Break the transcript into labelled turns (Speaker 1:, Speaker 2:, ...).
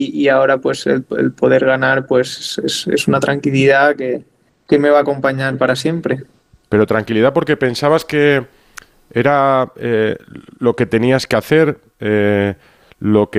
Speaker 1: y ahora pues el poder ganar pues es una tranquilidad que me va a acompañar para siempre.
Speaker 2: Pero tranquilidad porque pensabas que era lo que tenías que hacer, lo que